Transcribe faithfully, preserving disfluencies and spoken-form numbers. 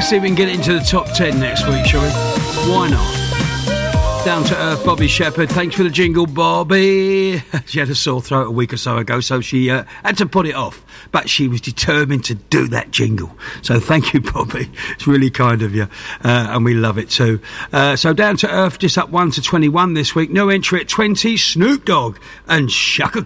Let's see if we can get it into the top ten next week, shall we? Why not? Down to earth, Bobby Shepherd. Thanks for the jingle, Bobby. She had a sore throat a week or so ago, so she uh, had to put it off. But she was determined to do that jingle. So thank you, Bobby. It's really kind of you. Uh, and we love it too. Uh, so Down to Earth, just up one to twenty-one this week. No entry at twenty. Snoop Dogg and Shaka